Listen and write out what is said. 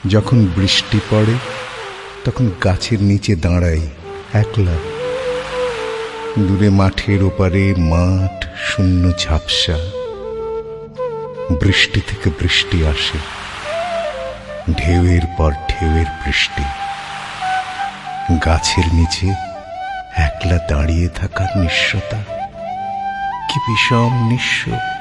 যখন বৃষ্টি পড়ে তখন গাছের নিচে দাঁড়াই একলা। দূরে মাঠের ওপারে মাঠ শূন্য ঝাপসা। বৃষ্টি থেকে বৃষ্টি আসে, ঢেউয়ের পর ঢেউয়ের বৃষ্টি। গাছের নিচে একলা দাঁড়িয়ে থাকার নিঃস্বতা কি বিষম নিঃস্ব।